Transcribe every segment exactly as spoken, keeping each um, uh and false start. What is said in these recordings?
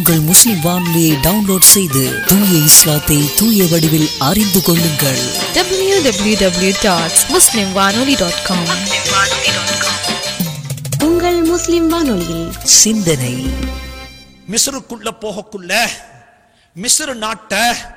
உங்கள் முஸ்லிம் வானொலியை டவுன்லோட் செய்து தூய இஸ்லாத்தை தூய வடிவில் அறிந்து கொள்ளுங்கள். டபிள்யூ டபிள்யூ டபிள்யூ டாட் முஸ்லிம் வானொலி டாட் காம். உங்கள் முஸ்லிம் வானொலியில் சிந்தனை. மிஸ்ருக்குள்ள போகக்குள்ள மிஸ்ர் நாட்ட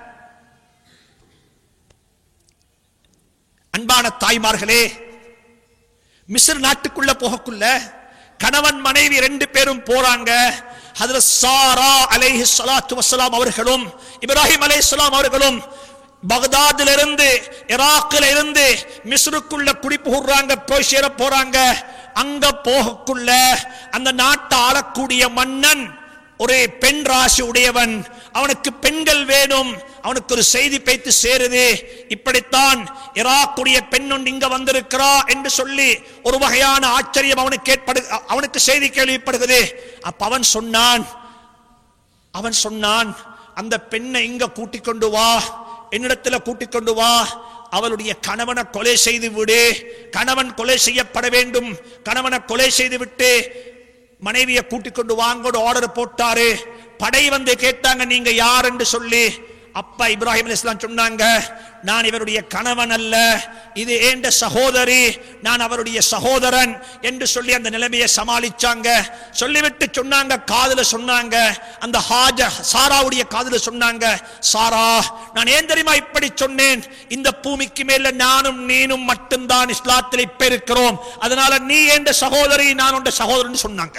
அன்பான தாய்மார்களே, மிஸ்ர் நாட்டுக்குள்ள போகக்குள்ள கணவன் மனைவி ரெண்டு பேரும் போறாங்க. ஹஜ்ரத் சாரா அலைஹிஸ்ஸலாத்து வஸ்ஸலாம் அவர்களும் இப்ராஹிம் அலைஹிஸ்ஸலாம் அவர்களும் பக்தாதில் இருந்து ஈராக்கில் இருந்து மிஸ்ருக்குள்ள குடி புகுறாங்க, போய் சேர போறாங்க. அங்க போகக்குள்ள அந்த நாட்டை ஆளக்கூடிய மன்னன் ஒரு பெண் ராசி உடையவன். அவனுக்கு பெண்கள் வேணும். அவனுக்கு ஒரு செய்தி பேத்து சேருது, இப்படித்தான் ஈராக்குடைய பெண் ஒன்று இங்க வந்திருக்கிறா என்று சொல்லி ஒரு வகையான ஆச்சரியம் அவனுக்கு ஏற்படு அவனுக்கு செய்தி கேள்விப்படுகிறது. அப்ப அவன் சொன்னான் அவன் சொன்னான் அந்த பெண்ணை இங்க கூட்டிக் கொண்டு வா, என்னிடத்துல கூட்டிக் கொண்டு வா, அவளுடைய கணவனை கொலை செய்து விடு, கணவன் கொலை செய்யப்பட வேண்டும், கணவனை கொலை செய்து விட்டு மனைவியை கூட்டிக் கொண்டு வாங்கோடு ஆர்டர் போட்டாரு. படை வந்து கேட்டாங்க நீங்க யார் என்று சொல்லி. அப்பா இப்ராஹிம் அலைஹிஸ்ஸலாம் சொன்னாங்க, நான் இவருடைய கணவன் அல்ல, இது ஏண்ட சகோதரி, நான் அவருடைய சகோதரன் என்று சொல்லி அந்த நிலைமையை சமாளிச்சாங்க. சொல்லிவிட்டு சொன்னாங்க, காதுல சொன்னாங்க, அந்த ஹாஜ சாராவுடைய காதுல சொன்னாங்க, சாரா நான் ஏன் தெரியுமா இப்படி சொன்னேன், இந்த பூமிக்கு மேல நானும் நீனும் மட்டும்தான் இஸ்லாத்தில் இப்ப இருக்கிறோம், அதனால நீ ஏண்ட சகோதரி, நான் உண்ட சகோதரன் சொன்னாங்க.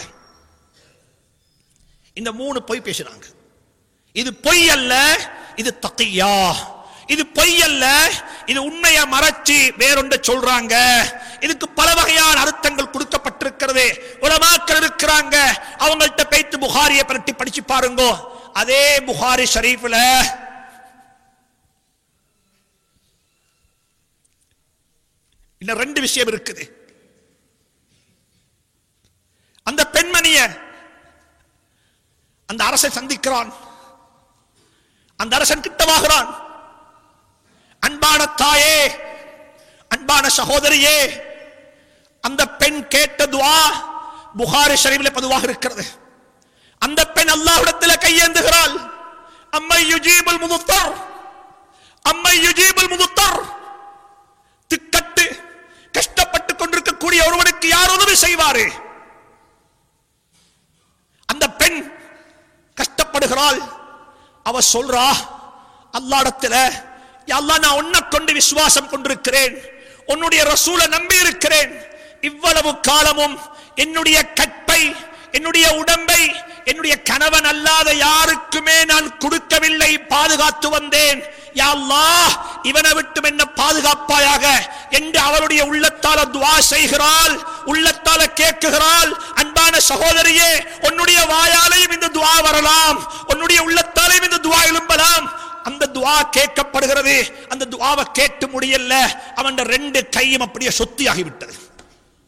இந்த மூணு பொய் பேசுறாங்க. இது பொய் அல்ல, இது தக்கியா. இது பொய் அல்ல, இது உண்மையை மறைச்சி வேறொன்று சொல்றாங்க. இதுக்கு பல வகையான அர்த்தங்கள் கொடுக்கப்பட்டிருக்கிறது. உலமாக்கள் இருக்கிறாங்க, அவங்கள்ட்ட பேத்து புகாரியை பற்றி படிச்சு பாருங்க. அதே புகாரி ஷரீஃப்ல இன்னும் ரெண்டு விஷயம் இருக்குது. அந்த பெண்மணிய அந்த அரசன் சந்திக்கிறான், அந்த அரசன் கிட்டவாகிறான். அன்பான தாயே, அன்பான சகோதரியே, அந்த பெண் கேட்ட துஆ புகாரி ஷரீஃபில் பதிவாக இருக்கிறது. அந்த பெண் அல்லாஹ்விடத்தில் கையேந்துகிறாள். அம்மை யுஜீபுல் முதுத்தர், அம்மை யுஜீபுல் முதுத்தர், திக்கட்டு கஷ்டப்பட்டு கொண்டிருக்கக்கூடிய ஒருவனுக்கு யார் உதவி செய்வாரு? அந்த பெண் கஷ்டப்படுகிறாள். அவ சொல்றா, அல்லாஹ்விடத்தில் யா அல்லாஹ், நான் உன்னை கொண்டு விசுவாசம் கொண்டிருக்கிறேன், உன்னுடைய ரசூலை நம்பி இருக்கிறேன், இவ்வளவு காலமும் என்னுடைய கற்பை, என்னுடைய உடம்பை என்னுடைய கணவன் அல்லாத யாருக்குமே நான் கொடுக்கவில்லை, பாதுகாத்து வந்தேன். யா அல்லாஹ், இவனை விட்டு என்ன பாதுகாப்பாயாக என்று அவளுடைய உள்ளத்தால துஆ செய்கிறாள், உள்ளத்தால கேட்குகிறாள். அன்பான சகோதரியே, உன்னுடைய வாயாலையும் இந்த துஆ வரலாம், உன்னுடைய உள்ளத்தாலையும் இந்த துஆ எழும்பலாம். அந்த துஆ கேட்கப்படுகிறது. அந்த துஆவை கேட்டு முடியல, அவன் ரெண்டு கையும் அப்படியே சொத்தியாகிவிட்டது.